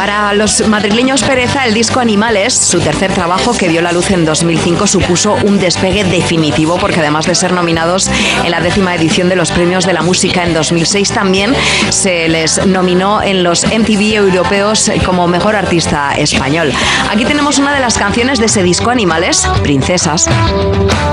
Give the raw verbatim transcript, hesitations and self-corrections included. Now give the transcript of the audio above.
Para los madrileños Pereza, el disco Animales, su tercer trabajo que vio la luz en dos mil cinco, supuso un despegue definitivo porque además de ser nominados en la décima edición de los Premios de la Música en dos mil seis, también se les nominó en los M T V europeos como Mejor Artista Español. Aquí tenemos una de las canciones de ese disco Animales, Princesas.